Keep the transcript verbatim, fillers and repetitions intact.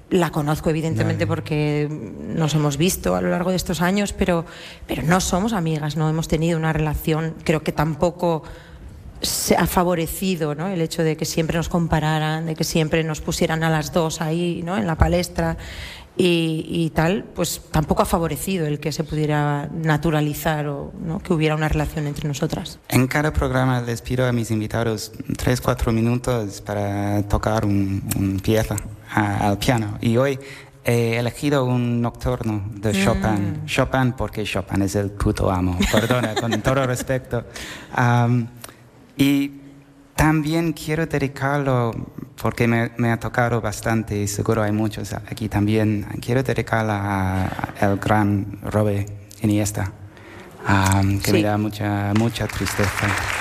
La conozco evidentemente porque nos hemos visto a lo largo de estos años, pero, pero no somos amigas, no hemos tenido una relación, creo que tampoco se ha favorecido, ¿no?, el hecho de que siempre nos compararan, de que siempre nos pusieran a las dos ahí, ¿no?, en la palestra y, y tal, pues tampoco ha favorecido el que se pudiera naturalizar o, ¿no?, que hubiera una relación entre nosotras. En cada programa les pido a mis invitados tres, cuatro minutos para tocar un, un pieza a, al piano. Y hoy he elegido un nocturno de Chopin. Mm. Chopin porque Chopin es el puto amo. Perdona, con todo respeto. Um, y también quiero dedicarlo, porque me, me ha tocado bastante y seguro hay muchos aquí también, quiero dedicarlo al gran Robert Iniesta, um, que sí. me da mucha, mucha tristeza.